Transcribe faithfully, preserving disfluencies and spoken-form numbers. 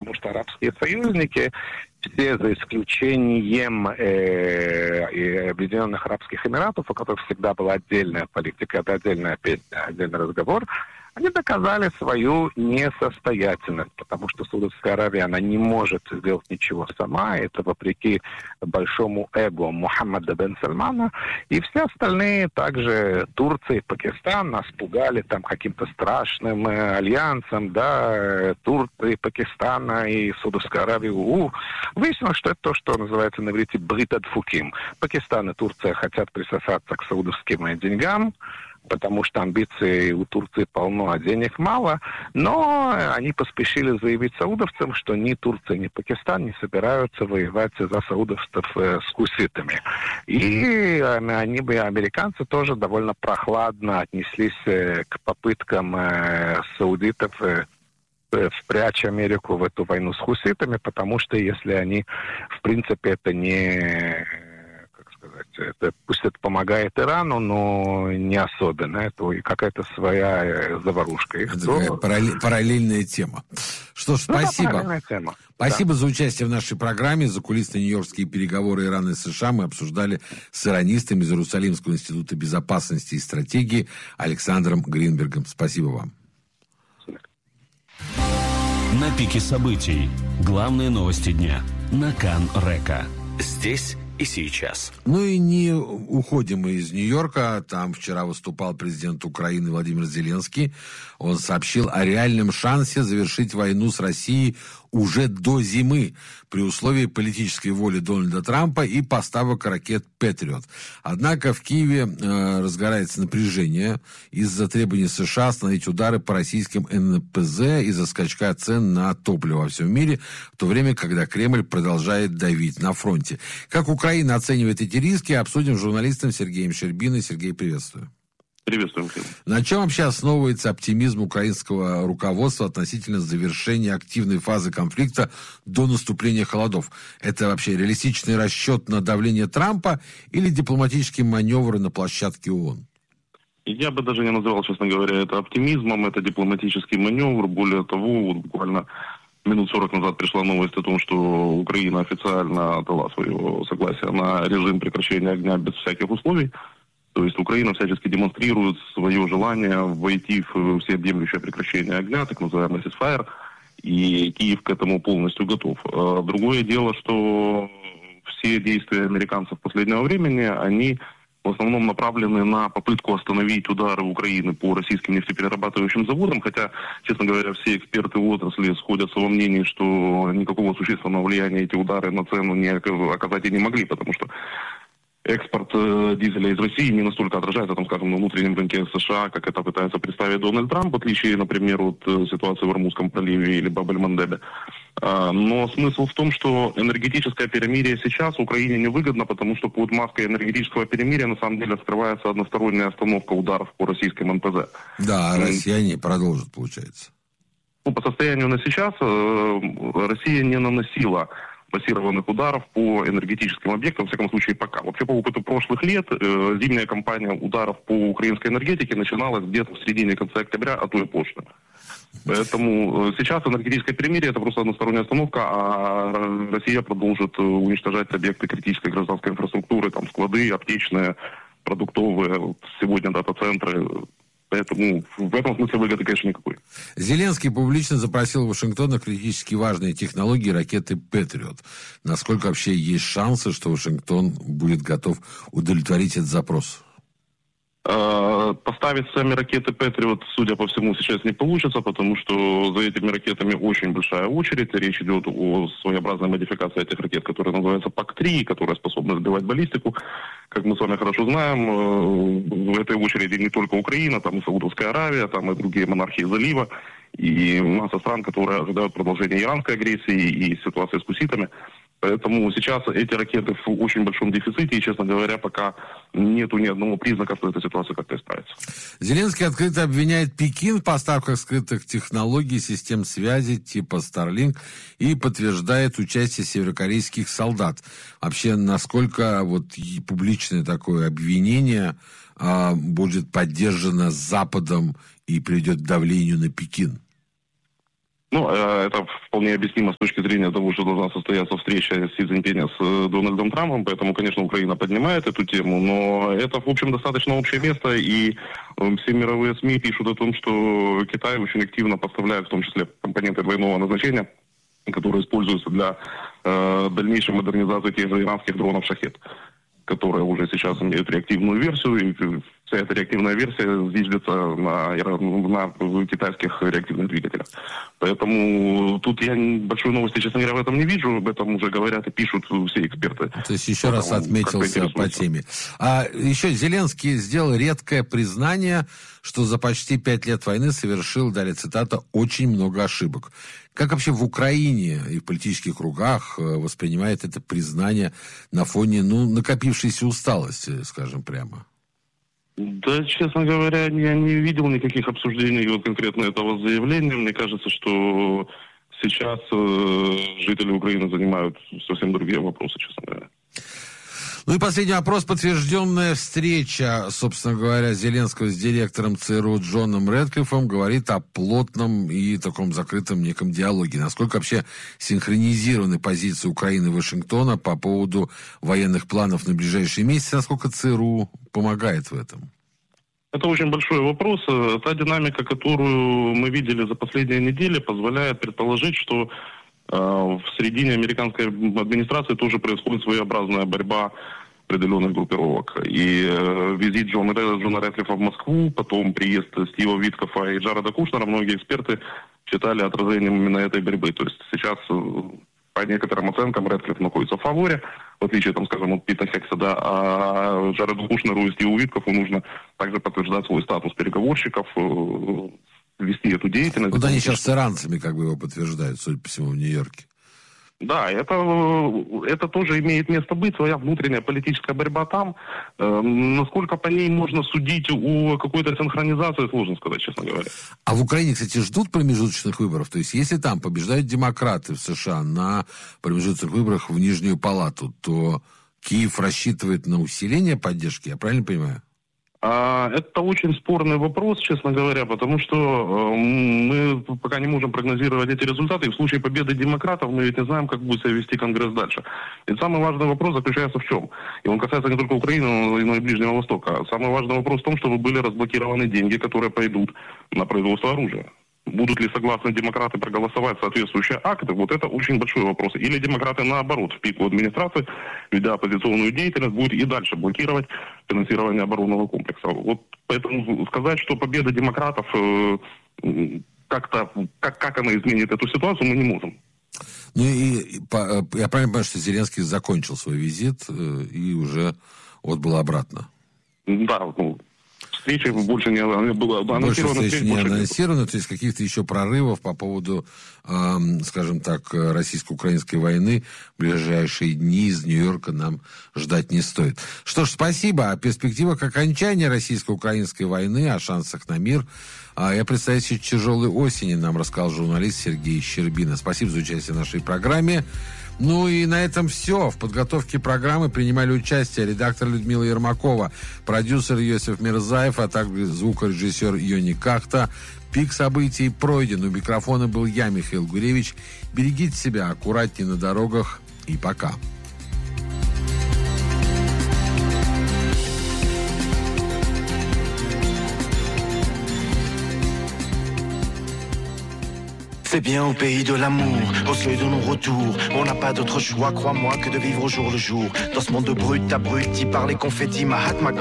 потому что арабские союзники, все за исключением э, Объединенных Арабских Эмиратов, у которых всегда была отдельная политика, это отдельная песня, отдельный разговор, они доказали свою несостоятельность, потому что Саудовская Аравия, она не может сделать ничего сама, это вопреки большому эго Мухаммада бен Сальмана, и все остальные, также Турция и Пакистан, нас пугали там каким-то страшным э, альянсом, да, э, Турции, Пакистана и Саудовской Аравии. У-у. Выяснилось, что это то, что называется на иврите брит ад-фуким. Пакистан и Турция хотят присосаться к саудовским деньгам, потому что амбиций у Турции полно, а денег мало. Но они поспешили заявить саудовцам, что ни Турция, ни Пакистан не собираются воевать за саудовцев э, с хуситами. И они бы, американцы, тоже довольно прохладно отнеслись э, к попыткам э, саудитов э, впрячь Америку в эту войну с хуситами, потому что если они, в принципе, это не... Это, пусть это помогает Ирану, но не особенно. Это какая-то своя заварушка. Это такая параллель, параллельная тема. Что ж, ну, спасибо. Да, тема. Спасибо да. за участие в нашей программе. Закулисные нью-йоркские переговоры Ирана и США мы обсуждали с иранистом из Иерусалимского института безопасности и стратегии Александром Гринбергом. Спасибо вам. На пике событий. Главные новости дня. На Кан-Река. Здесь и сейчас. Ну и не уходим мы из Нью-Йорка. Там вчера выступал президент Украины Владимир Зеленский. Он сообщил о реальном шансе завершить войну с Россией уже до зимы, при условии политической воли Дональда Трампа и поставок ракет «Патриот». Однако в Киеве э, разгорается напряжение из-за требований США остановить удары по российским эн пэ зэ из-за скачка цен на топливо во всем мире, в то время, когда Кремль продолжает давить на фронте. Как Украина оценивает эти риски, обсудим с журналистом Сергеем Щербиной. Сергей, приветствую. Приветствуем. На чем вообще основывается оптимизм украинского руководства относительно завершения активной фазы конфликта до наступления холодов? Это вообще реалистичный расчет на давление Трампа или дипломатические маневры на площадке ООН? Я бы даже не называл, честно говоря, это оптимизмом, это дипломатический маневр. Более того, вот буквально минут сорок назад пришла новость о том, что Украина официально дала свое согласие на режим прекращения огня без всяких условий. То есть Украина всячески демонстрирует свое желание войти в всеобъемлющее прекращение огня, так называемый ceasefire, и Киев к этому полностью готов. Другое дело, что все действия американцев последнего времени, они в основном направлены на попытку остановить удары Украины по российским нефтеперерабатывающим заводам, хотя, честно говоря, все эксперты отрасли сходятся во мнении, что никакого существенного влияния эти удары на цену не оказать и не могли, потому что экспорт э, дизеля из России не настолько отражается, там, скажем, на внутреннем рынке США, как это пытается представить Дональд Трамп, в отличие, например, от э, ситуации в Ормузском проливе или Баб-эль-Мандебе. А, но смысл в том, что энергетическое перемирие сейчас Украине невыгодно, потому что под маской энергетического перемирия на самом деле скрывается односторонняя остановка ударов по российским эн пэ зэ. Да, а россияне продолжат, получается. Ну, по состоянию на сейчас э, Россия не наносила массированных ударов по энергетическим объектам, во всяком случае, пока. Вообще, по опыту прошлых лет, э, зимняя кампания ударов по украинской энергетике начиналась где-то в середине-конце октября, а то и позже. Поэтому э, сейчас энергетическое перемирие — это просто односторонняя остановка, а Россия продолжит э, уничтожать объекты критической гражданской инфраструктуры, там склады, аптечные, продуктовые, сегодня дата-центры. Поэтому в этом смысле выгоды, конечно, никакой. Зеленский публично запросил у Вашингтона критически важные технологии ракеты «Патриот». Насколько вообще есть шансы, что Вашингтон будет готов удовлетворить этот запрос? Поставить сами ракеты «Патриот», судя по всему, сейчас не получится, потому что за этими ракетами очень большая очередь. Речь идет о своеобразной модификации этих ракет, которая называется пак три, которая способна сбивать баллистику. Как мы с вами хорошо знаем, в этой очереди не только Украина, там и Саудовская Аравия, там и другие монархии залива, и масса стран, которые ожидают продолжения иранской агрессии и ситуации с хуситами. Поэтому сейчас эти ракеты в очень большом дефиците, и, честно говоря, пока нету ни одного признака, что эта ситуация как-то исправится. Зеленский открыто обвиняет Пекин в поставках скрытых технологий, систем связи типа Starlink и подтверждает участие северокорейских солдат. Вообще, насколько вот публичное такое обвинение а, будет поддержано Западом и приведет к давлению на Пекин? Ну, это вполне объяснимо с точки зрения того, что должна состояться встреча Си Цзиньпиня с Дональдом Трампом, поэтому, конечно, Украина поднимает эту тему, но это, в общем, достаточно общее место, и все мировые СМИ пишут о том, что Китай очень активно поставляет, в том числе, компоненты двойного назначения, которые используются для э, дальнейшей модернизации тех же иранских дронов «Шахед», которые уже сейчас имеют реактивную версию, и вся эта реактивная версия зиждется на, на китайских реактивных двигателях. Поэтому тут я большой новости, честно говоря, в этом не вижу. Об этом уже говорят и пишут все эксперты. То есть еще раз отметился по теме. А еще Зеленский сделал редкое признание, что за почти пять лет войны совершил, далее цитата, очень много ошибок. Как вообще в Украине и в политических кругах воспринимает это признание на фоне, ну, накопившейся усталости, скажем прямо? Да, честно говоря, я не видел никаких обсуждений вот конкретно этого заявления. Мне кажется, что сейчас э, жители Украины занимают совсем другие вопросы, честно говоря. Ну и последний вопрос. Подтвержденная встреча, собственно говоря, Зеленского с директором ЦРУ Джоном Рэдклиффом говорит о плотном и таком закрытом неком диалоге. Насколько вообще синхронизированы позиции Украины и Вашингтона по поводу военных планов на ближайшие месяцы? Насколько ЦРУ помогает в этом? Это очень большой вопрос. Та динамика, которую мы видели за последние недели, позволяет предположить, что в середине американской администрации тоже происходит своеобразная борьба определенных группировок. И э, визит Джона, Джона Рэдклиффа в Москву, потом приезд Стива Виткофа и Джареда Кушнера, многие эксперты считали отражением именно этой борьбы. То есть сейчас, э, по некоторым оценкам, Рэдклифф находится в фаворе, в отличие, там, скажем, от Пита Хексета, а Джареду Кушнеру и Стиву Виткофу нужно также подтверждать свой статус переговорщиков, э, вести эту деятельность. Вот они сейчас с иранцами как бы его подтверждают, судя по всему, в Нью-Йорке. Да, это, это тоже имеет место быть, своя внутренняя политическая борьба там. Э, насколько по ней можно судить о какой-то синхронизации, сложно сказать, честно говоря. А в Украине, кстати, ждут промежуточных выборов? То есть, если там побеждают демократы в США на промежуточных выборах в Нижнюю Палату, то Киев рассчитывает на усиление поддержки, я правильно понимаю? Это очень спорный вопрос, честно говоря, потому что мы пока не можем прогнозировать эти результаты. И в случае победы демократов мы ведь не знаем, как будет себя вести Конгресс дальше. И самый важный вопрос заключается в чем? И он касается не только Украины, но и Ближнего Востока. Самый важный вопрос в том, чтобы были разблокированы деньги, которые пойдут на производство оружия. Будут ли согласны демократы проголосовать соответствующие акты? Вот это очень большой вопрос. Или демократы, наоборот, в пику администрации, ведя оппозиционную деятельность, будут и дальше блокировать финансирование оборонного комплекса. Вот поэтому сказать, что победа демократов э, как-то, как, как она изменит эту ситуацию, мы не можем. Ну и по, я правильно понимаю, что Зеленский закончил свой визит э, и уже отбыл обратно? Да, ну... Встреча больше не было анонсировано. Больше встреч не анонсировано, то есть каких-то еще прорывов по поводу, э, скажем так, российско-украинской войны в ближайшие дни из Нью-Йорка нам ждать не стоит. Что ж, спасибо. О перспективах окончания российско-украинской войны, о шансах на мир а я представитель «Тяжелой осени» нам рассказал журналист Сергей Щербина. Спасибо за участие в нашей программе. Ну и на этом все. В подготовке программы принимали участие редактор Людмила Ермакова, продюсер Йосиф Мирзаев, а также звукорежиссер Йони Кахта. Пик событий пройден. У микрофона был я, Михаил Гуревич. Берегите себя, аккуратнее на дорогах и пока. C'est bien au pays de l'amour, au seuil de non-retour. On n'a pas d'autre choix, crois-moi, que de vivre au jour le jour. Dans ce monde de brut, abruti par les confettis, Mahatma